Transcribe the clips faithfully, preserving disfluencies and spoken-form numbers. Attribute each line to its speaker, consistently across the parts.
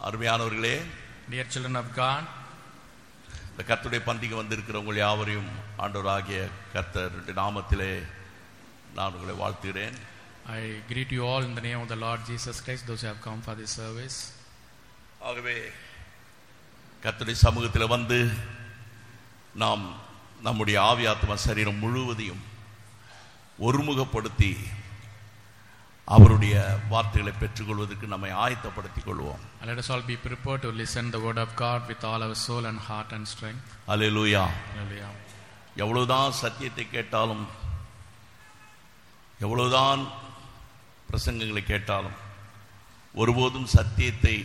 Speaker 1: அருமையானவர்களே,
Speaker 2: Dear children of God,
Speaker 1: இந்த கர்த்தருடைய பந்திக்கு வந்திருக்கிற உங்கள் யாவரையும் ஆண்டவராகிய கர்த்தருடைய நாமத்திலே நான் உங்களை வாழ்த்துகிறேன்.
Speaker 2: I greet you all in the name of the Lord Jesus Christ, those who have come for this service.
Speaker 1: ஆகவே கர்த்தருடைய சமூகத்தில் வந்து நாம் நம்முடைய ஆவி ஆத்மா சரீரம் முழுவதையும் ஒருமுகப்படுத்தி அவருடைய வார்த்தைகளை பெற்றுக்கொள்வதற்கு நம்மை ஆயத்தப்படுத்திக் கொள்வோம்.
Speaker 2: And let us all be prepared to listen the word of God with all our soul and heart and strength.
Speaker 1: Hallelujah.
Speaker 2: Hallelujah.
Speaker 1: எவ்வளவுதான் சத்தியத்தை கேட்டாலும், எவ்வளவுதான் பிரசங்கங்களை கேட்டாலும், ஒருபோதும் சத்தியத்தை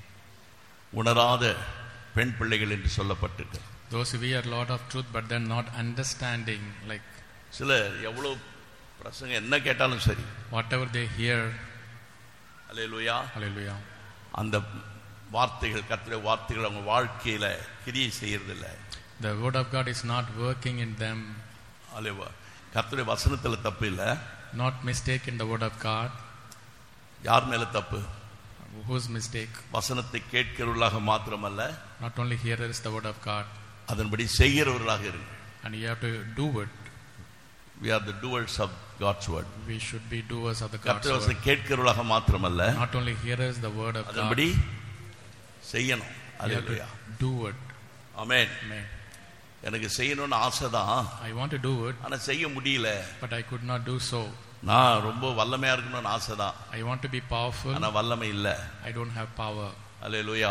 Speaker 1: உணராத பெண் பிள்ளைகள் என்று சொல்லப்பட்டிருக்கு.
Speaker 2: Those who hear a lot of truth but then not understanding, like
Speaker 1: சிலர் எவ்வளவு பிரசங்கம் என்ன கேட்டாலும் சரி,
Speaker 2: whatever they hear,
Speaker 1: hallelujah,
Speaker 2: hallelujah,
Speaker 1: அந்த வார்த்தைகள் கர்த்தருடைய வார்த்தைகள் அவங்க வாழ்க்கையில கிரியை செய்யறதில்ல.
Speaker 2: the word of God is not working in them.
Speaker 1: அல்லேலூயா. கர்த்தருடைய வசனத்துல தப்பு இல்ல,
Speaker 2: Not mistake in the word of God.
Speaker 1: யார் மேல தப்பு?
Speaker 2: Whose mistake?
Speaker 1: வசனத்தை கேட்கிறவர்களாக மாத்திரமல்ல,
Speaker 2: Not only hearers the word of God,
Speaker 1: அதன்படி செய்கிறவர்களாக இருங்க.
Speaker 2: and you have to do it.
Speaker 1: We are the doers of God's word.
Speaker 2: We should be doers of the God's
Speaker 1: கர்த்தருடைய
Speaker 2: word.
Speaker 1: வசனம் கேட்கிறவர்களாக மாத்திரமல்ல,
Speaker 2: Not only hearers the word of God,
Speaker 1: அதன்படி செய்யணும்.
Speaker 2: you have
Speaker 1: hallelujah.
Speaker 2: to do it.
Speaker 1: Amen.
Speaker 2: Amen.
Speaker 1: எனக்கு செய்யணும்னு ஆசைதான்,
Speaker 2: I want to do it,
Speaker 1: ஆனா செய்ய முடியல.
Speaker 2: but I could not do so.
Speaker 1: நான் ரொம்ப வல்லமையா இருக்கணும்னு ஆசைதான்,
Speaker 2: I want to be powerful,
Speaker 1: ஆனா வல்லமை இல்ல.
Speaker 2: I don't have power.
Speaker 1: அல்லேலூயா.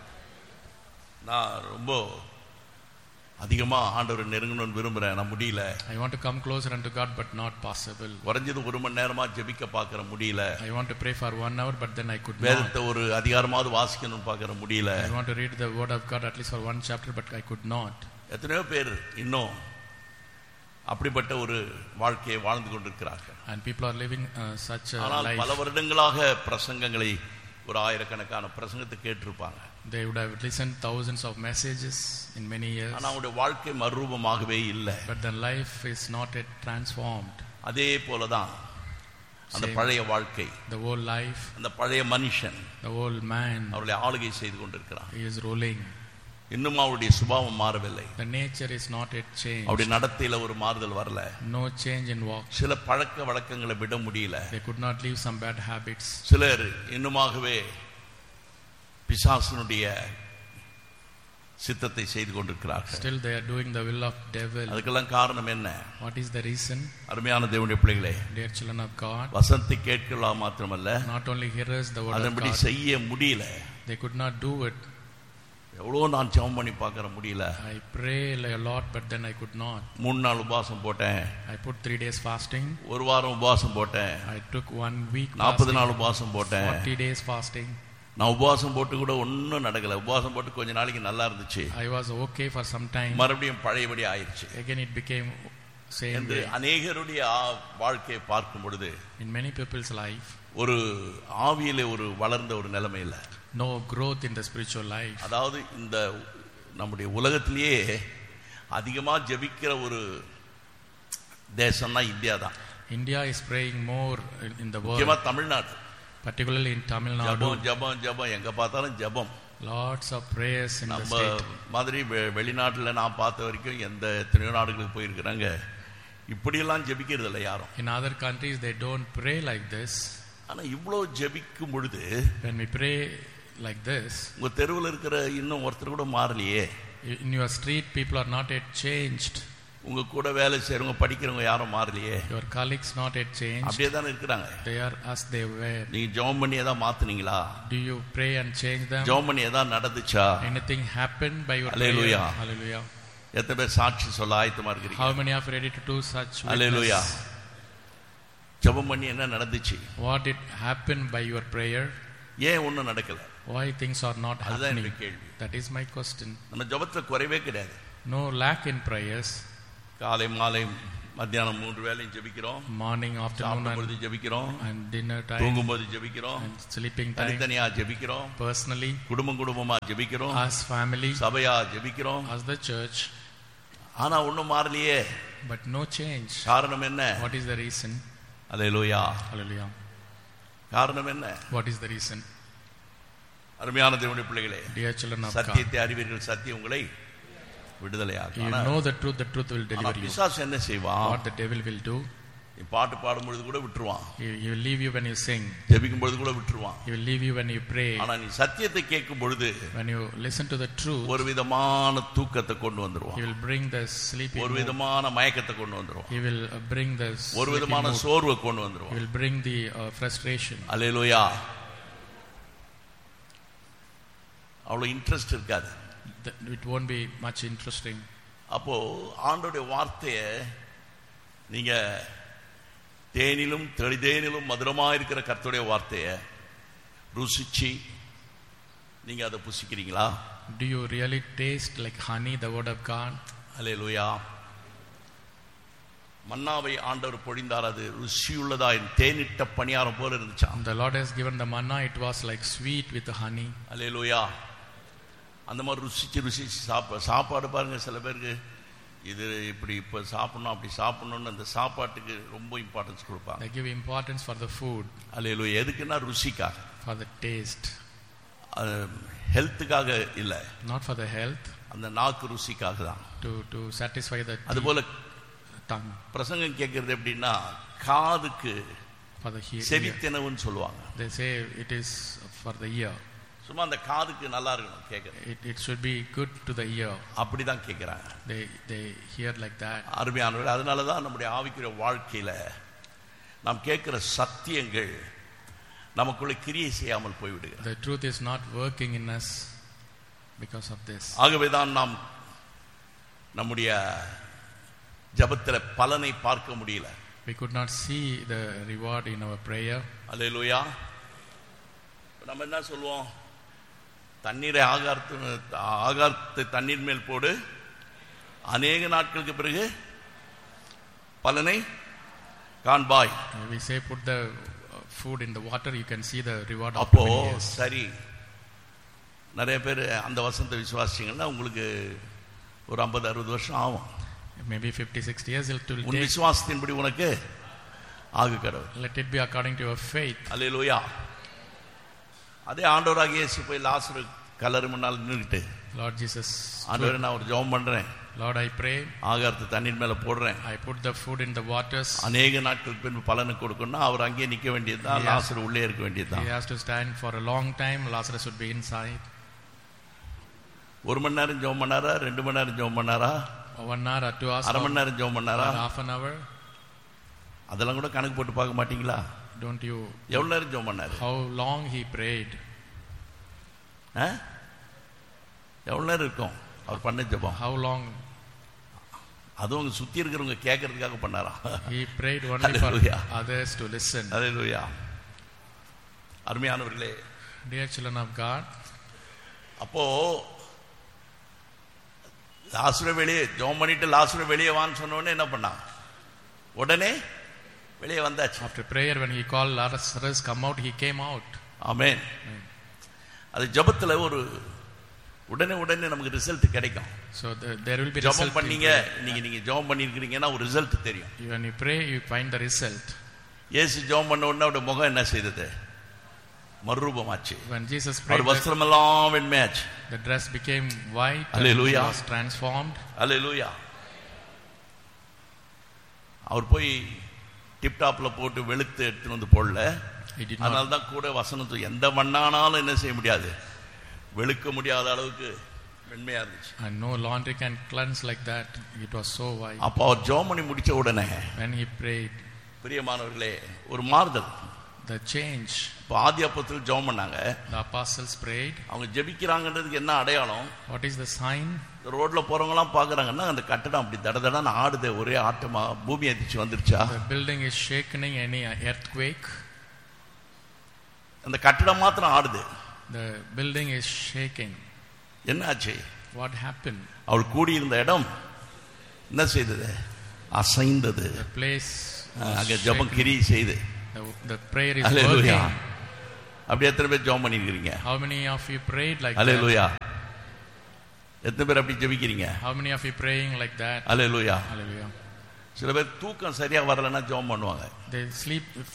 Speaker 1: நான் ரொம்ப அதிகமா ஆண்டவரை நெருங்கணும்னு விரும்புறேன், நான் முடியல.
Speaker 2: I want to come closer unto God, but not possible.
Speaker 1: குறைஞ்சது ஒரு மணி நேரமா ஜெபிக்க பார்க்கற முடியல.
Speaker 2: I want to pray for one hour, but then I could not.
Speaker 1: வேதத்தை ஒரு அதிகாரமாவது வாசிக்கணும்னு பார்க்கற முடியல.
Speaker 2: I want to read the word of God at least for one chapter, but I could not.
Speaker 1: எத்தனையோ பேர் இன்னும் அப்படிப்பட்ட ஒரு வாழ்க்கையை வாழ்ந்து கொண்டிருக்கிறார்கள்.
Speaker 2: And people are living uh, such a
Speaker 1: ஆனால்
Speaker 2: life.
Speaker 1: பல வருடங்களாக பிரசங்கங்களை, ஒரு ஆயிரக்கணக்கான பிரசங்கத்தை கேட்டிருப்பாங்க.
Speaker 2: They would have listened thousands of messages in many years,
Speaker 1: ஆனா அவங்களுடைய வாழ்க்கை மறுரூபமாகவே இல்லை.
Speaker 2: but their life is not yet transformed.
Speaker 1: அதே போலதான் அந்த
Speaker 2: Same.
Speaker 1: பழைய வாழ்க்கை,
Speaker 2: The whole life,
Speaker 1: அந்த பழைய மனுஷன்
Speaker 2: the whole man,
Speaker 1: அவர்களை ஆளுகை செய்து கொண்டிருக்கிறான்.
Speaker 2: he is ruling.
Speaker 1: இன்னும் அவருடைய சுபாவம் மாறவில்லை.
Speaker 2: The nature is not yet changed.
Speaker 1: அவருடைய நடத்தையில ஒரு மாறுதல் வரல.
Speaker 2: No change in walk.
Speaker 1: சில பழக்க வழக்கங்களை விட முடியல.
Speaker 2: They could not leave some bad habits.
Speaker 1: சிலர் இன்னுமாகவே பிசாசனுடைய சித்தத்தை செய்து கொண்டிருக்கிறார்கள்.
Speaker 2: Still they are doing the will of devil.
Speaker 1: அதுக்கெல்லாம் காரணம் என்ன?
Speaker 2: What is the reason?
Speaker 1: அருமையான தேவனுடைய பிள்ளைகளே,
Speaker 2: Dear children of God,
Speaker 1: வசனத்தை கேட்கலாம் மாத்திரமல்ல,
Speaker 2: not only hearers the word of
Speaker 1: அதன்படி
Speaker 2: God,
Speaker 1: செய்ய முடியல.
Speaker 2: they could not do it.
Speaker 1: எவ்வளோ நான் ஜெபம் பண்ணி பார்க்கற முடியல.
Speaker 2: I pray a lot, but then I could not.
Speaker 1: மூணு நாள் உபவாசம் போட்டேன்,
Speaker 2: I put three days fasting.
Speaker 1: ஒரு வாரம் உபவாசம் போட்டேன்,
Speaker 2: I took one week
Speaker 1: நாற்பது
Speaker 2: fasting,
Speaker 1: நாள் உபவாசம் போட்டேன்.
Speaker 2: forty days fasting.
Speaker 1: நான் உபவாசம் போட்டு கூட ஒன்றும் நடக்கல. உபவாசம் போட்டு கொஞ்ச நாளைக்கு நல்லா இருந்துச்சு,
Speaker 2: I was okay for some time.
Speaker 1: மறுபடியும் பழையபடி ஆயிடுச்சு.
Speaker 2: Again it became same
Speaker 1: என்று
Speaker 2: way.
Speaker 1: அநேகருடைய ஆ- வாழ்க்கையை பார்க்கும் பொழுது
Speaker 2: In many people's life,
Speaker 1: ஒரு ஆவியிலே ஒரு வளர்ந்த ஒரு நிலைமை இல்லை.
Speaker 2: no growth in the spiritual life.
Speaker 1: அதாவது இந்த நம்முடைய உலகத்திலேயே அதிகமா ஜெபிக்கிற ஒரு தேசம்னா இந்தியா தான்.
Speaker 2: India is praying more in in the
Speaker 1: முக்கியமா
Speaker 2: world,
Speaker 1: Tamil Nadu.
Speaker 2: particularly in Tamil Nadu.
Speaker 1: ஜபம் ஜபம் ஜபம் எங்க பார்த்தாலும் ஜபம்.
Speaker 2: Lots of prayers in the
Speaker 1: நம்ம
Speaker 2: state.
Speaker 1: மாதிரி வெ- வெளிநாட்டுல நான் பார்த்த வரைக்கும் எந்த எத்தனையோ நாடுகளுக்கு போயிருக்கிறாங்க, இப்படியெல்லாம் ஜெபிக்கிறது இல்லை யாரும்.
Speaker 2: In other countries they don't pray like this.
Speaker 1: ஆனா இவ்வளோ ஜெபிக்கும் பொழுது
Speaker 2: When we pray like this,
Speaker 1: உங்க தெருவில் இருக்கிற இன்னும் ஒருத்தர் கூட மாறலையே.
Speaker 2: in your street people are not yet changed.
Speaker 1: உங்க கூட வேலை செய்யறவங்க படிக்கிறவங்க யாரும் மாறலையே.
Speaker 2: Your colleagues not yet changed.
Speaker 1: அப்படியே தானே இருக்கிறாங்க.
Speaker 2: They are as they were.
Speaker 1: நீங்க ஜெபம் பண்ணி ஏதாவது மாத்துனீங்களா?
Speaker 2: Do you pray and change them?
Speaker 1: ஜெபம் பண்ணி ஏதாவது நடந்துச்சா?
Speaker 2: Anything happened by your
Speaker 1: Hallelujah.
Speaker 2: prayer? Hallelujah.
Speaker 1: எத்தனை பேர் சாட்சி சொல்ல ஆயத்தமா இருக்கிறீங்க?
Speaker 2: How many are ready to do such
Speaker 1: Hallelujah.
Speaker 2: witness?
Speaker 1: ஜெபம் பண்ணி என்ன நடந்துச்சு?
Speaker 2: What did happen by your prayer?
Speaker 1: ஏன் ஒன்றும் நடக்கல?
Speaker 2: Why things are not
Speaker 1: அதுதான்
Speaker 2: happening?
Speaker 1: என்னுடைய கேள்வி.
Speaker 2: That is my question.
Speaker 1: நம்ம ஜெபத்துல குறைவே கிடையாது.
Speaker 2: No lack in prayers.
Speaker 1: காலை மாலை மத்தியானம் மூன்று வேளையும் ஜெபிக்கிறோம்,
Speaker 2: Morning, afternoon,
Speaker 1: சாப்பிடும்
Speaker 2: and,
Speaker 1: பொழுது ஜெபிக்கிறோம்,
Speaker 2: and dinner time,
Speaker 1: தூங்கும்போது ஜெபிக்கிறோம்,
Speaker 2: and sleeping time.
Speaker 1: தனித்தனியா ஜெபிக்கிறோம்,
Speaker 2: Personally,
Speaker 1: குடும்பம் குடும்பமா ஜெபிக்கிறோம்,
Speaker 2: as family,
Speaker 1: சபையா ஜெபிக்கிறோம்.
Speaker 2: as the church,
Speaker 1: ஆனா ஒண்ணும் மாறலையே.
Speaker 2: but no change.
Speaker 1: காரணம் என்ன?
Speaker 2: What is the reason?
Speaker 1: Hallelujah.
Speaker 2: Hallelujah.
Speaker 1: காரணம் என்ன?
Speaker 2: What is the reason?
Speaker 1: அருமையான தேவனுடைய பிள்ளைகளே,
Speaker 2: Dear children of God,
Speaker 1: சத்தியத்தை அறிவீர்கள், சத்தியம் உங்களை விடுதலையாக்கும்.
Speaker 2: you know the truth, the truth will deliver you.
Speaker 1: பிசாசு என்ன செய்வான்?
Speaker 2: What the devil will do?
Speaker 1: பாட்டு பாடும் பொழுது கூட விட்டுருவான்.
Speaker 2: He, he will leave you when you sing.
Speaker 1: ஜெபிக்கும் பொழுது கூட விட்டுருவான்.
Speaker 2: He will leave you when you pray.
Speaker 1: ஆனா நீ சத்தியத்தை கேட்கும் பொழுது
Speaker 2: When you listen to the truth,
Speaker 1: ஒரு விதமான தூக்கத்தை கொண்டு வந்துருவான்.
Speaker 2: he will bring the sleepy
Speaker 1: ஒரு
Speaker 2: mood.
Speaker 1: விதமான மயக்கத்தை கொண்டு வந்துருவான்.
Speaker 2: He will uh, bring the
Speaker 1: ஒரு
Speaker 2: sleepy
Speaker 1: விதமான
Speaker 2: mood.
Speaker 1: சோர்வை கொண்டு
Speaker 2: He
Speaker 1: வந்துருவான்.
Speaker 2: will bring the uh, frustration.
Speaker 1: அல்லேலூயா. அவ்வளவு இன்ட்ரெஸ்ட் இருக்காது.
Speaker 2: Th- It won't be much interesting.
Speaker 1: அப்போ ஆண்டோடைய வார்த்தையை நீங்க தேனிலும் தெளிதேனிலும் மதுரமா இருக்கிற கர்த்தருடைய வார்த்தையை ருசிச்சு நீங்க அதை புசிக்கிறீங்களா?
Speaker 2: Do you really taste like honey the word of God?
Speaker 1: அல்லேலூயா. மன்னாவை ஆண்டவர் பொழிந்தார், அது ருசியுள்ளதா, தேனிட்ட பணியாரம் போல இருந்துச்சாம்.
Speaker 2: The Lord has given the manna, it was like sweet with the honey.
Speaker 1: அல்லேலூயா. அந்த மாதிரி ருசிச்சு ருசிச்சு சாப்பா சாப்பாடு பாருங்க, சில பேருக்கு இது இப்படி இப்போ சாப்பிடணும் அப்படி சாப்பிடணும்னு அந்த சாப்பாட்டுக்கு ரொம்ப இம்பார்ட்டன்ஸ் கொடுப்பாங்க.
Speaker 2: They give importance for the food,
Speaker 1: அல்லேலூயா. எதுக்குன்னா ருசிக்காக,
Speaker 2: for the taste,
Speaker 1: ஹெல்த்துக்காக இல்லை,
Speaker 2: not for the health,
Speaker 1: அந்த நாக்கு ருசிக்காக தான்.
Speaker 2: to to satisfy the
Speaker 1: அதுபோல
Speaker 2: tongue,
Speaker 1: பிரசங்கம் கேட்கறது எப்படின்னா காதுக்கு
Speaker 2: for the hearing.
Speaker 1: செவித்தினவுன்னு சொல்லுவாங்க.
Speaker 2: They say it is for the ear.
Speaker 1: சும்மா அந்த காதுக்கு நல்லா இருக்கணும் கேட்கறது.
Speaker 2: It, it should be good to the ear.
Speaker 1: அப்படிதான் கேட்கிறாங்க.
Speaker 2: They they hear like that.
Speaker 1: அருமையானவர்கள், அதனால தான் நம்முடைய ஆவிக்குரிய வாழ்க்கையில நாம் கேட்கிற சத்தியங்கள் நமக்குள்ள கிரியை செய்யாமல் போய்விடுகிறது.
Speaker 2: The truth is not working in us because of this.
Speaker 1: ஆகவே தான் நாம் நம்முடைய ஜெபத்தில பலனை பார்க்க முடியல.
Speaker 2: We could not see the reward in our prayer.
Speaker 1: அல்லேலூயா. நம்ம என்ன சொல்லுவோம்? தண்ணீரை ஆகாரத்து ஆகாரத்தை தண்ணீர் மேல் போடு, அநேக நாட்களுக்கு பிறகு பலனை காண்பாய்.
Speaker 2: We say put the food in the water, you can see the reward of
Speaker 1: அப்போ
Speaker 2: many years.
Speaker 1: சரி, நிறைய பேர் அந்த வசனத்தை விசுவாசிங்கன்னா உங்களுக்கு ஒரு ஐம்பது அறுபது வருஷம் ஆகும்.
Speaker 2: Maybe fifty sixty years it will
Speaker 1: உன்
Speaker 2: take.
Speaker 1: விசுவாசத்தின்படி உனக்கு ஆகு கடவுள்.
Speaker 2: Let it be according to your faith.
Speaker 1: அல்லேலூயா. அதே ஆண்டவராகிய இயேசு போய் லாசரு கல்லறை முன்னால் நின்னுக்கிட்டு,
Speaker 2: Lord Jesus,
Speaker 1: ஆண்டவரே நான் ஒரு ஜெபம் பண்றேன்,
Speaker 2: Lord I pray,
Speaker 1: ஆகாரத்தை தண்ணீர் மேல போடுறேன்,
Speaker 2: I put the food in the waters.
Speaker 1: அநேக நாட்களுக்கு பின்பு பலனை கொடுக்கணும்னா அவர் அங்கேயே நிக்க வேண்டியதுதான், லாசரு உள்ளே இருக்க வேண்டியதுதான்.
Speaker 2: He has to stand for a long time. Lazarus would be inside.
Speaker 1: ஒரு மணி நேரம் ஜெபம் பண்ணாரா, ரெண்டு மணி நேரம் ஜெபம் பண்ணாரா,
Speaker 2: One hour or two hours,
Speaker 1: அரை மணி நேரம் ஜெபம் பண்ணாரா,
Speaker 2: or half an hour?
Speaker 1: அதெல்லாம் கூட கணக்கு போட்டு பார்க்க மாட்டீங்களா?
Speaker 2: Don't you?
Speaker 1: எவ்வளவு நேரம் ஜெபம் பண்ணாரு?
Speaker 2: How long he prayed?
Speaker 1: எவ்வளவு நேரம் இருக்கும் அவர் பண்ண ஜெபம்?
Speaker 2: How long?
Speaker 1: அதுவும் அவங்க சுத்தி இருக்கிறவங்க கேட்கறதுக்காக பண்ணாரா?
Speaker 2: He prayed only for
Speaker 1: Hallelujah.
Speaker 2: others to listen.
Speaker 1: அல்லேலூயா. அருமையானவர்களே,
Speaker 2: Dear children of God,
Speaker 1: அப்போ லாசரு வெளியே ஜெபம் பண்ணிட்டு லாசரு வெளியே வான்னு சொன்ன உடனே என்ன பண்ணா? உடனே வெளியே வந்தாச்சு.
Speaker 2: after prayer, when he called Lazarus come out, he came out.
Speaker 1: ஆமென். அது ஜெபத்துல ஒரு உடனே உடனே நமக்கு ரிசல்ட் கிடைக்கும்.
Speaker 2: So the, there will be
Speaker 1: ஜெபம்
Speaker 2: result.
Speaker 1: பண்ணீங்க, நீங்க நீங்க ஜெபம் பண்ணிருக்கீங்கன்னா ஒரு ரிசல்ட் தெரியும்.
Speaker 2: When you pray, you find the result.
Speaker 1: இயேசு ஜெபம் பண்ண உடனே அவருடைய முகம் என்ன செய்தது? மறுரூபமாச்சு.
Speaker 2: When Jesus
Speaker 1: our
Speaker 2: prayed, the,
Speaker 1: வஸ்திரம் எல்லாம் வெண்மையாச்சு.
Speaker 2: the dress became white.
Speaker 1: Hallelujah.
Speaker 2: And was transformed.
Speaker 1: அல்லேலூயா. அவர் போய் டிப்டாப்ல போட்டு வெளுத்து எடுத்துட்டு வந்து போடல.
Speaker 2: He did
Speaker 1: அதனால
Speaker 2: not.
Speaker 1: தான் கூட வசனத்து எந்த மண்ணானாலும் என்ன செய்ய முடியாது, வெளுக்க முடியாத அளவுக்கு வெண்மையா இருந்துச்சு.
Speaker 2: And no laundry can cleanse like that. It was so white.
Speaker 1: அப்ப அவர் ஜெபம் பண்ணி முடிச்ச உடனே
Speaker 2: When he prayed,
Speaker 1: பிரியமானவர்களே ஒரு மாறுதல்.
Speaker 2: the change.
Speaker 1: இப்போ ஆதி அப்போஸ்தலர் ஜெபம் பண்ணாங்க.
Speaker 2: The apostles prayed.
Speaker 1: அவங்க ஜெபிக்கிறாங்கன்றதுக்கு என்ன அடையாளம்?
Speaker 2: What is the sign?
Speaker 1: ரோட்ல போறவங்க எல்லாம் பாக்குறாங்கன்னா அந்த கட்டடம் அப்படி தடதடன்னு ஆடுது, ஒரே ஆட்டமா, பூமி அதிர்ச்சி வந்துருச்சா?
Speaker 2: The building is shaking, any earthquake.
Speaker 1: அந்த கட்டடம் மாத்திரம் ஆடுது.
Speaker 2: The building is shaking.
Speaker 1: என்னாச்சு?
Speaker 2: What happened?
Speaker 1: அவள் கூடியிருந்த இடம் என்ன செய்தது? அசைந்தது.
Speaker 2: The place was
Speaker 1: அங்க ஜெபம்
Speaker 2: shaking.
Speaker 1: கிரியை செய்து.
Speaker 2: The, the prayer is
Speaker 1: hallelujah.
Speaker 2: working.
Speaker 1: அப்படி எத்தனை பேர் ஜெபம் பண்ணிருக்கீங்க?
Speaker 2: How many of you prayed like
Speaker 1: hallelujah.
Speaker 2: that?
Speaker 1: எத்தனை பேர் அப்படி ஜெபிக்கிறீங்க?
Speaker 2: How many of you praying like that?
Speaker 1: Hallelujah.
Speaker 2: Hallelujah.
Speaker 1: சில பேர் தூக்கம் சரியா வரலன்னா ஜெபம் பண்ணுவாங்க.
Speaker 2: They sleep. If